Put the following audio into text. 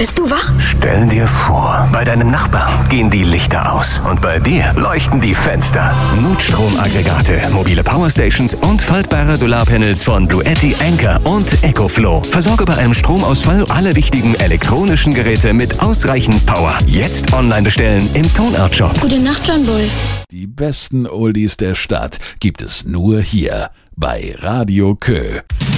Bist du wach? Stell dir vor, bei deinem Nachbarn gehen die Lichter aus und bei dir leuchten die Fenster. Notstromaggregate, mobile Powerstations und faltbare Solarpanels von Bluetti, Anker und EcoFlow. Versorge bei einem Stromausfall alle wichtigen elektronischen Geräte mit ausreichend Power. Jetzt online bestellen im Tonart-Shop. Gute Nacht, John Bull. Die besten Oldies der Stadt gibt es nur hier bei Radio Kö.